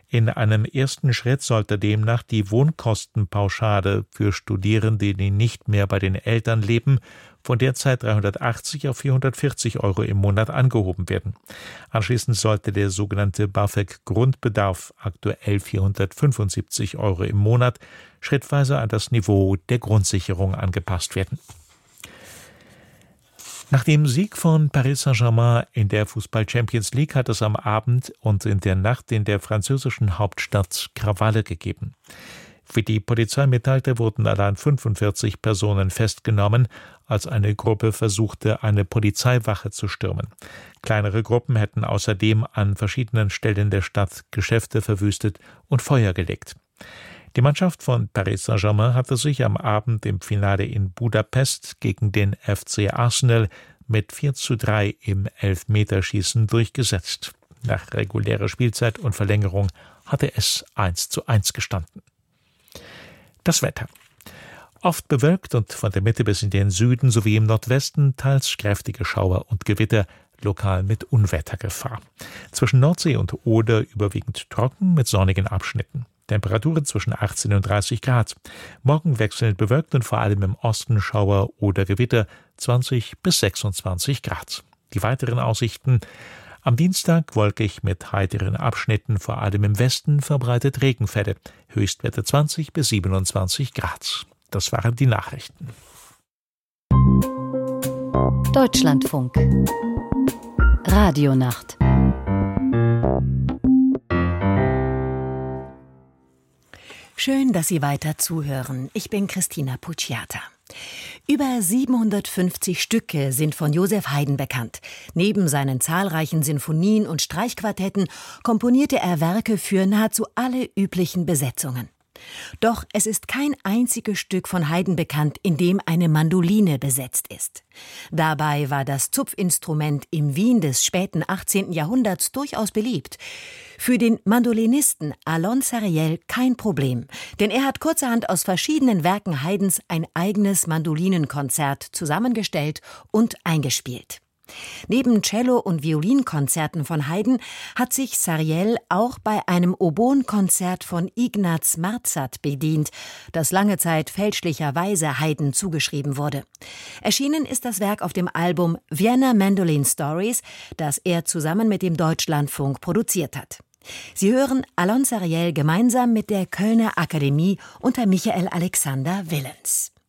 In einem ersten Schritt sollte demnach die Wohnkostenpauschale für Studierende, die nicht mehr bei den Eltern leben, von derzeit 380 auf 440 € im Monat angehoben werden. Anschließend sollte der sogenannte BAföG-Grundbedarf, aktuell 475 € im Monat, schrittweise an das Niveau der Grundsicherung angepasst werden. Nach dem Sieg von Paris Saint-Germain in der Fußball-Champions League hat es am Abend und in der Nacht in der französischen Hauptstadt Krawalle gegeben. Wie die Polizei mitteilte, wurden allein 45 Personen festgenommen, als eine Gruppe versuchte, eine Polizeiwache zu stürmen. Kleinere Gruppen hätten außerdem an verschiedenen Stellen der Stadt Geschäfte verwüstet und Feuer gelegt. Die Mannschaft von Paris Saint-Germain hatte sich am Abend im Finale in Budapest gegen den FC Arsenal mit 4:3 im Elfmeterschießen durchgesetzt. Nach regulärer Spielzeit und Verlängerung hatte es 1:1 gestanden. Das Wetter. Oft bewölkt und von der Mitte bis in den Süden sowie im Nordwesten teils kräftige Schauer und Gewitter, lokal mit Unwettergefahr. Zwischen Nordsee und Oder überwiegend trocken mit sonnigen Abschnitten. Temperaturen zwischen 18 und 30 Grad. Morgen wechselnd bewölkt und vor allem im Osten Schauer oder Gewitter 20 bis 26 Grad. Die weiteren Aussichten: am Dienstag wolkig mit heiteren Abschnitten, vor allem im Westen verbreitet Regenfälle. Höchstwerte 20 bis 27 Grad. Das waren die Nachrichten. Deutschlandfunk. Radionacht. Schön, dass Sie weiter zuhören. Ich bin Christina Pucciata. Über 750 Stücke sind von Joseph Haydn bekannt. Neben seinen zahlreichen Sinfonien und Streichquartetten komponierte er Werke für nahezu alle üblichen Besetzungen. Doch es ist kein einziges Stück von Haydn bekannt, in dem eine Mandoline besetzt ist. Dabei war das Zupfinstrument im Wien des späten 18. Jahrhunderts durchaus beliebt. Für den Mandolinisten Alon Sariel kein Problem, denn er hat kurzerhand aus verschiedenen Werken Haydns ein eigenes Mandolinenkonzert zusammengestellt und eingespielt. Neben Cello- und Violinkonzerten von Haydn hat sich Sariel auch bei einem Oboenkonzert von Ignaz Marzat bedient, das lange Zeit fälschlicherweise Haydn zugeschrieben wurde. Erschienen ist das Werk auf dem Album Vienna Mandolin Stories, das er zusammen mit dem Deutschlandfunk produziert hat. Sie hören Alon Sariel gemeinsam mit der Kölner Akademie unter Michael Alexander Willens.